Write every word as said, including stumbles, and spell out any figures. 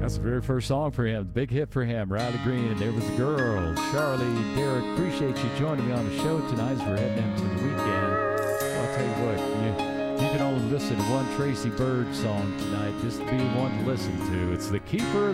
That's the very first song for him, the big hit for him, Riley Green, and there was the girl. Charlie, Derek, appreciate you joining me on the show tonight as we're heading into the weekend. Well, I'll tell you what, you, you can only listen to one Tracy Byrd song tonight. This will be one to listen to. It's The Keeper of